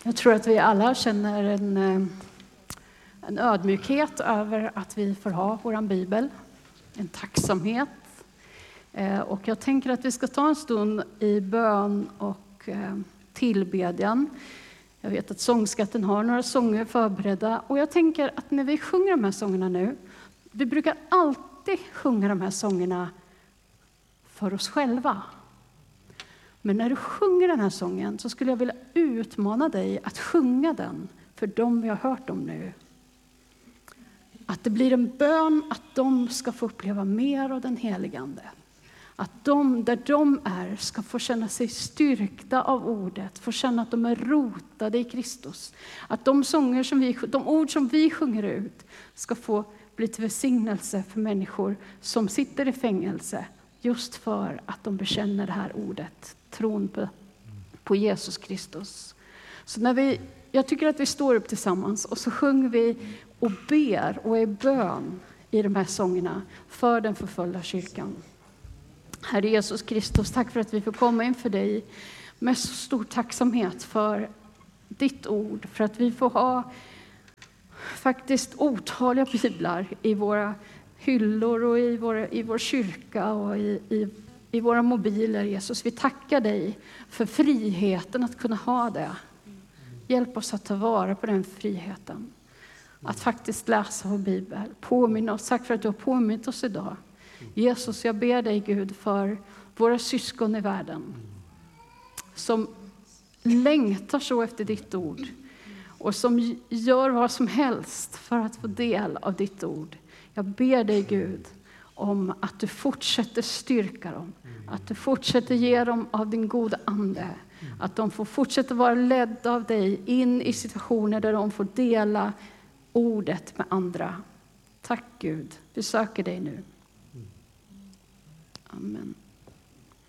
Jag tror att vi alla känner en ödmjukhet över att vi får ha våran bibel. En tacksamhet. Och jag tänker att vi ska ta en stund i bön och tillbedjan. Jag vet att sångskatten har några sånger förberedda. Och jag tänker att när vi sjunger de här sångerna nu, vi brukar alltid sjunga de här sångerna för oss själva. Men när du sjunger den här sången så skulle jag vilja utmana dig att sjunga den för dem vi har hört om nu. Att det blir en bön att de ska få uppleva mer av den helige Ande. Att de, där de är, ska få känna sig styrkta av ordet. Få känna att de är rotade i Kristus. Att de ord som vi sjunger ut ska få bli till välsignelse för människor som sitter i fängelse. Just för att de bekänner det här ordet. Tron på Jesus Kristus. Så jag tycker att vi står upp tillsammans och så sjunger vi och ber och är bön i de här sångerna för den förföljda kyrkan. Herre Jesus Kristus, tack för att vi får komma inför dig med så stor tacksamhet för ditt ord. För att vi får ha faktiskt otaliga biblar i våra hyllor och i vår kyrka och i våra mobiler, Jesus. Vi tackar dig för friheten att kunna ha det. Hjälp oss att ta vara på den friheten. Att faktiskt läsa vår bibel. Påminna oss. Tack för att du har påmint oss idag. Jesus, jag ber dig Gud för våra syskon i världen. Som längtar så efter ditt ord. Och som gör vad som helst för att få del av ditt ord. Jag ber dig Gud om att du fortsätter styrka dem. Att du fortsätter ge dem av din goda ande. Att de får fortsätta vara ledda av dig in i situationer där de får dela ordet med andra. Tack Gud, vi söker dig nu. Amen.